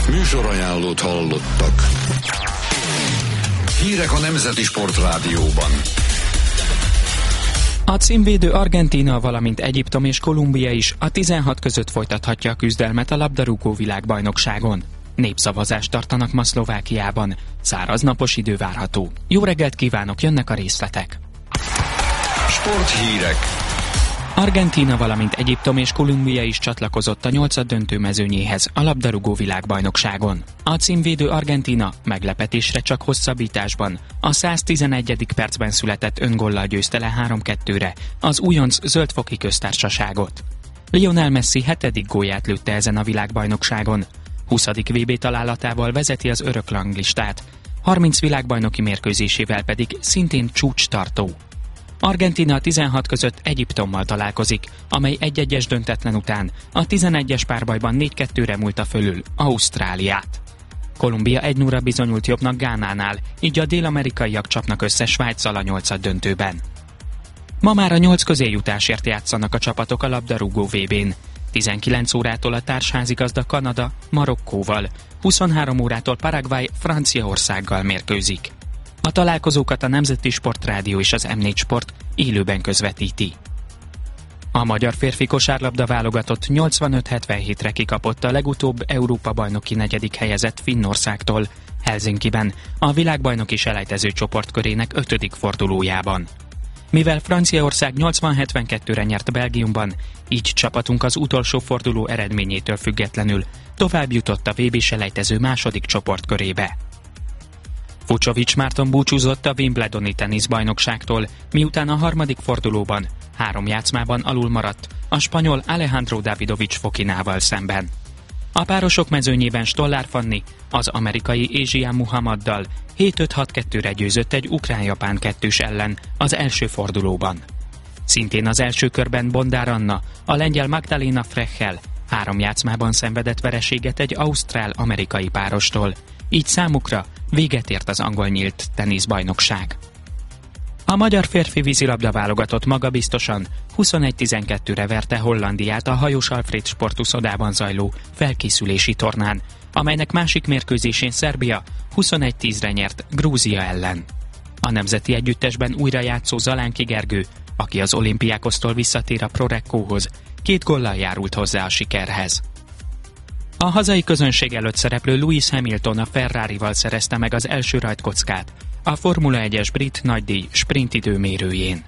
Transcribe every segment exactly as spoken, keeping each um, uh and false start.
Műsorajánlót hallottak. Hírek a Nemzeti Sportrádióban. A címvédő Argentína, valamint Egyiptom és Kolumbia is a tizenhat között folytathatja a küzdelmet a labdarúgó világbajnokságon. Népszavazást tartanak ma Szlovákiában. Száraz napos idő várható. Jó reggelt kívánok, jönnek a részletek. Sporthírek. Argentína, valamint Egyiptom és Kolumbia is csatlakozott a nyolcaddöntő mezőnyéhez a labdarúgó világbajnokságon. A címvédő Argentína meglepetésre csak hosszabbításban a száztizenegyedik percben született öngollal győzte le három kettőre az újonc Zöldfoki Köztársaságot. Lionel Messi hetedik gólját lőtte ezen a világbajnokságon. huszadik vé bé találatával vezeti az örökranglistát, harminc világbajnoki mérkőzésével pedig szintén csúcstartó. Argentína a tizenhat között Egyiptommal találkozik, amely egy-egyes döntetlen után a tizenegyes párbajban négy kettőre múlta fölül Ausztráliát. Kolumbia egy nulla bizonyult jobbnak Gánánál, így a dél-amerikaiak csapnak össze Svájccal a nyolcaddöntőben. Ma már a nyolc közéjutásért játszanak a csapatok a labdarúgó vé bén. tizenkilenc órától a társházigazda Kanada Marokkóval, huszonhárom órától Paraguay Franciaországgal mérkőzik. A találkozókat a Nemzeti Sportrádió és az em négy Sport élőben közvetíti. A magyar férfi kosárlabda válogatott nyolcvanöt hetvenhétre kikapott a legutóbb Európa-bajnoki negyedik helyezett Finnországtól Helsinkiben, a világbajnoki selejtező csoportkörének ötödik fordulójában. Mivel Franciaország nyolcvan hetvenkettőre nyert Belgiumban, így csapatunk az utolsó forduló eredményétől függetlenül tovább jutott a vé bé selejtező második csoportkörébe. Vucsovics Márton búcsúzott a Wimbledoni teniszbajnokságtól, miután a harmadik fordulóban három játszmában alul maradt a spanyol Alejandro Davidovich Fokinával szemben. A párosok mezőnyében Stollár Fanni az amerikai Ázsia Muhammaddal hét öt hat kettőre győzött egy ukrán-japán kettős ellen az első fordulóban. Szintén az első körben Bondár Anna a lengyel Magdalena Frechel három játszmában szenvedett vereséget egy ausztrál-amerikai párostól, így számukra véget ért az angol nyílt teniszbajnokság. A magyar férfi vízilabda válogatott magabiztosan huszonegy tizenkettőre verte Hollandiát a Hajós Alfréd sportuszodában zajló felkészülési tornán, amelynek másik mérkőzésén Szerbia huszonegy tízre nyert Grúzia ellen. A nemzeti együttesben újra játszó Zalánki Gergő, aki az Olympiákosztól visszatér a Prorekkóhoz, két góllal járult hozzá a sikerhez. A hazai közönség előtt szereplő Lewis Hamilton a Ferrarival szerezte meg az első rajtkockát a Formula egyes brit nagydíj sprintidőmérőjén.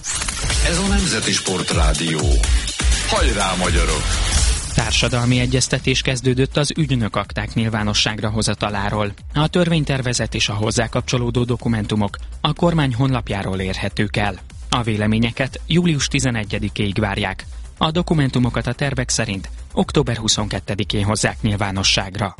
Ez a Nemzeti Sportrádió. Hajrá, magyarok! Társadalmi egyeztetés kezdődött az ügynök akták nyilvánosságra hozataláról. A törvénytervezet és a hozzá kapcsolódó dokumentumok a kormány honlapjáról érhetők el. A véleményeket július tizenegyedikéig várják. A dokumentumokat a tervek szerint október huszonkettedikén hozzák nyilvánosságra.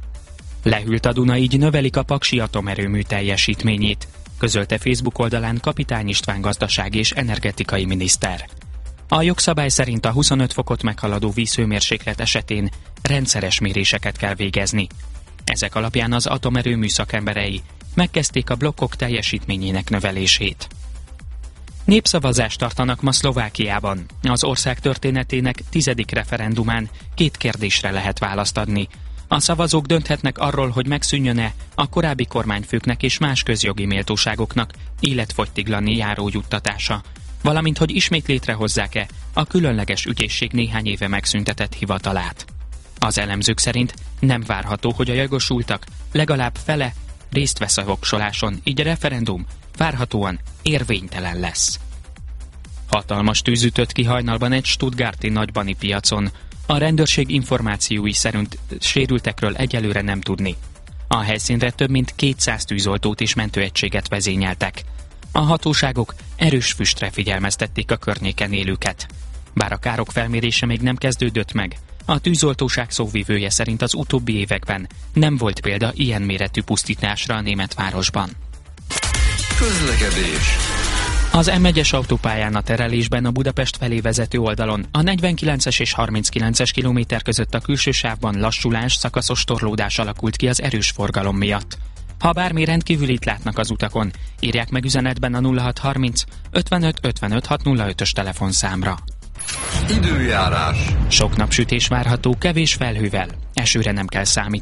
Lehűlt a Duna, így növelik a paksi atomerőmű teljesítményét, közölte Facebook oldalán Kapitány István gazdasági és energetikai miniszter. A jogszabály szerint a huszonöt fokot meghaladó vízhőmérséklet esetén rendszeres méréseket kell végezni. Ezek alapján az atomerőmű szakemberei megkezdték a blokkok teljesítményének növelését. Népszavazást tartanak ma Szlovákiában. Az ország történetének tizedik referendumán két kérdésre lehet választ adni. A szavazók dönthetnek arról, hogy megszűnjön-e a korábbi kormányfőknek és más közjogi méltóságoknak életfogytiglani járó juttatása, valamint hogy ismét létrehozzák-e a különleges ügyészség néhány éve megszüntetett hivatalát. Az elemzők szerint nem várható, hogy a jogosultak legalább fele részt vesz a voksoláson, így a referendum várhatóan érvénytelen lesz. Hatalmas tűz ütött ki hajnalban egy stuttgarti nagybani piacon. A rendőrség információi szerint sérültekről egyelőre nem tudni. A helyszínre több mint kétszáz tűzoltót és mentőegységet vezényeltek. A hatóságok erős füstre figyelmeztették a környéken élőket. Bár a károk felmérése még nem kezdődött meg, a tűzoltóság szóvivője szerint az utóbbi években nem volt példa ilyen méretű pusztításra a német városban. Közlekedés. Az em egyes autópályán a terelésben a Budapest felé vezető oldalon a negyvenkilences és harminckilences kilométer között a külső sávban lassulás, szakaszos torlódás alakult ki az erős forgalom miatt. Ha bármi rendkívülit látnak az utakon, írják meg üzenetben a nulla hat harminc ötvenöt ötvenöt hatszázötös telefonszámra. Időjárás. Sok napsütés várható, kevés felhővel. Esőre nem kell számítani.